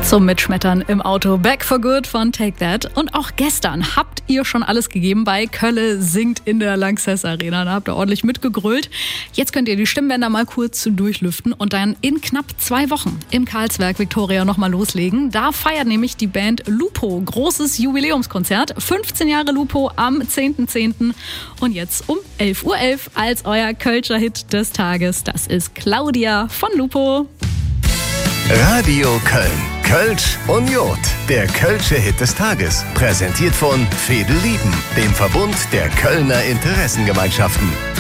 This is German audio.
Zum Mitschmettern im Auto. Back for Good von Take That. Und auch gestern habt ihr schon alles gegeben bei Kölle singt in der Lanxess Arena. Da habt ihr ordentlich mitgegrölt. Jetzt könnt ihr die Stimmbänder mal kurz durchlüften und dann in knapp 2 Wochen im Karlswerk Victoria nochmal loslegen. Da feiert nämlich die Band Lupo. Großes Jubiläumskonzert. 15 Jahre Lupo am 10.10. Und jetzt um 11:11 Uhr als euer Kölscher Hit des Tages. Das ist Claudia von Lupo. Radio Köln. Kölsch und Jod. Der Kölsche Hit des Tages. Präsentiert von Fedel Lieben, dem Verbund der Kölner Interessengemeinschaften.